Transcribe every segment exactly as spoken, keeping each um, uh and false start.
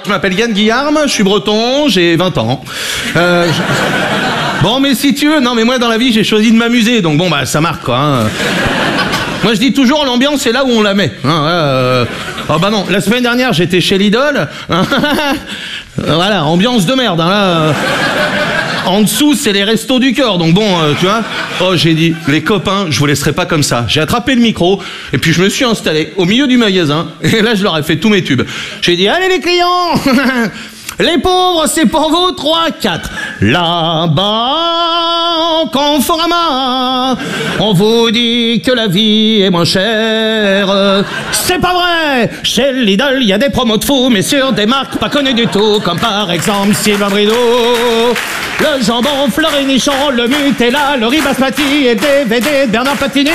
Je m'appelle Yann Guillarme, je suis breton, j'ai vingt ans. Euh, je... Bon, mais si tu veux, non, mais moi dans la vie, j'ai choisi de m'amuser, donc bon, bah ça marque quoi. Hein. Moi je dis toujours, l'ambiance c'est là où on la met. Hein, euh... Oh bah non, la semaine dernière j'étais chez Lidl. Voilà, ambiance de merde. Hein, là. En dessous, c'est les restos du cœur, donc bon, euh, tu vois. Oh, j'ai dit, les copains, je vous laisserai pas comme ça. J'ai attrapé le micro, et puis je me suis installé au milieu du magasin, et là, je leur ai fait tous mes tubes. J'ai dit, allez les clients, les pauvres, c'est pour vous, trois, quatre. Là-bas, Conforama, on vous dit que la vie est moins chère. C'est pas vrai. Chez Lidl, il y a des promos de fou, mais sur des marques pas connues du tout, comme par exemple Sylvain Brideau, le jambon Fleury Nichon, le Nutella, le riz basmati et le D V D de Bernard Patini.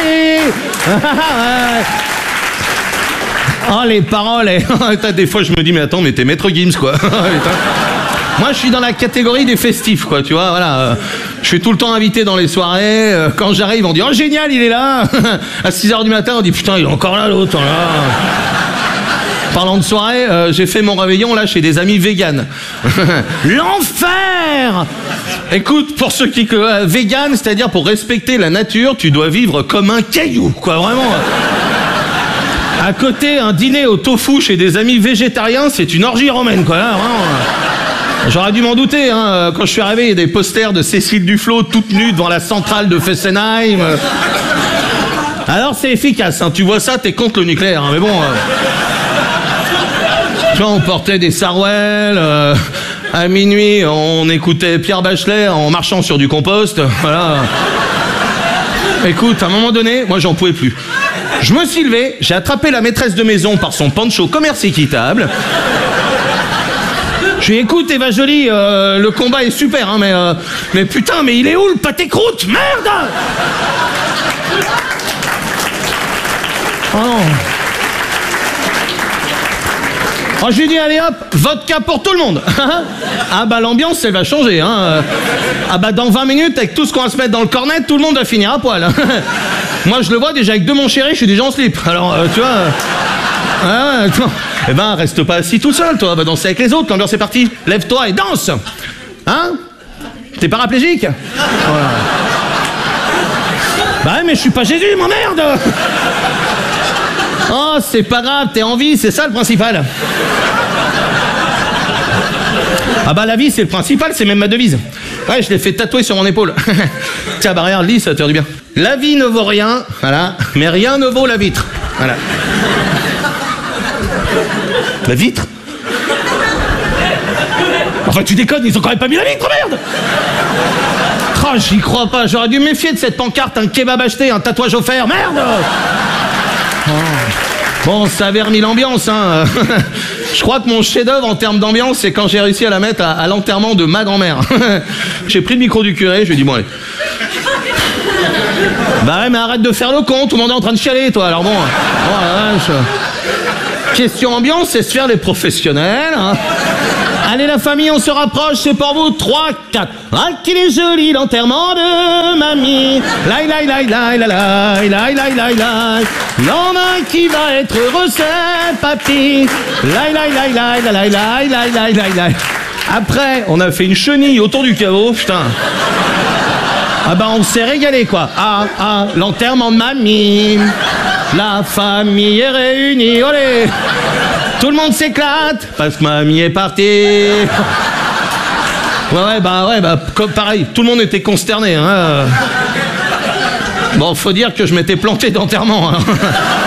Oh, les paroles. Des fois, je me dis, mais attends, mais t'es Maître Gims, quoi. Moi, je suis dans la catégorie des festifs, quoi, tu vois, voilà. Je suis tout le temps invité dans les soirées. Quand j'arrive, on dit, oh, génial, il est là. À six heures du matin, on dit, putain, il est encore là, l'autre, là. Parlant de soirée, euh, j'ai fait mon réveillon, là, chez des amis véganes. L'enfer! Écoute, pour ceux qui... Euh, vegan, c'est-à-dire pour respecter la nature, tu dois vivre comme un caillou, quoi, vraiment. À côté, un dîner au tofu chez des amis végétariens, c'est une orgie romaine, quoi, là, vraiment. J'aurais dû m'en douter, hein. Quand je suis arrivé, il y a des posters de Cécile Duflot toute nue devant la centrale de Fessenheim. Alors c'est efficace, hein. Tu vois ça, t'es contre le nucléaire, hein. Mais bon... Euh... Tu vois, on portait des sarouels, euh... à minuit, on écoutait Pierre Bachelet en marchant sur du compost, voilà. Écoute, à un moment donné, moi j'en pouvais plus. Je me suis levé, j'ai attrapé la maîtresse de maison par son pancho commerce équitable. Je lui ai dit, écoute, Eva Jolie, euh, le combat est super, hein, mais, euh, mais putain, mais il est où le pâté croûte? Merde! Oh non. Oh, je lui ai dit, allez hop, vodka pour tout le monde. Ah bah l'ambiance, elle va changer. Hein. Ah bah dans vingt minutes, avec tout ce qu'on va se mettre dans le cornet, tout le monde va finir à poil. Moi, je le vois déjà avec deux mon chéri, je suis déjà en slip. Alors, euh, tu vois... Euh... Ah ouais, toi. Eh ben, reste pas assis tout seul, toi. Va danser avec les autres, l'ambiance est partie. Lève-toi et danse. Hein? T'es paraplégique? Voilà. Bah ouais, mais je suis pas Jésus, m'emmerde. Oh, c'est pas grave, t'es en vie, c'est ça le principal. Ah bah la vie, c'est le principal, c'est même ma devise. Ouais, je l'ai fait tatouer sur mon épaule. Tiens, bah regarde, lis, ça te fait du bien. La vie ne vaut rien, voilà, mais rien ne vaut la vitre. Voilà. La vitre? Enfin, tu déconnes, ils ont quand même pas mis la vitre, merde! Oh, j'y crois pas, j'aurais dû me méfier de cette pancarte, un kebab acheté, un tatouage offert, merde! Oh. Bon, ça avait remis l'ambiance, hein. Je crois que mon chef-d'œuvre en termes d'ambiance, c'est quand j'ai réussi à la mettre à, à l'enterrement de ma grand-mère. J'ai pris le micro du curé, je lui ai dit, bon, allez. Bah ouais, mais arrête de faire le con, tout le monde est en train de chialer, toi, alors bon. Oh la vache. Question ambiance, c'est se faire les professionnels, hein. Allez la famille, on se rapproche, c'est pour vous, trois, quatre. Ah, qu'il est joli l'enterrement de mamie. Laï, laï, laï, laï, laï, laï, laï, laï, laï, laï. L'homme qui va être heureux, c'est papy. Laï, laï, laï, laï, laï, laï, laï, laï, laï, laï. Après, on a fait une chenille autour du caveau, putain. Ah bah on s'est régalé, quoi. Ah, ah, l'enterrement de mamie. La famille est réunie, olé. Tout le monde s'éclate parce que mamie est partie. Ouais, ouais, bah, ouais, bah, comme pareil, tout le monde était consterné, hein. Bon, faut dire que je m'étais planté d'enterrement, hein.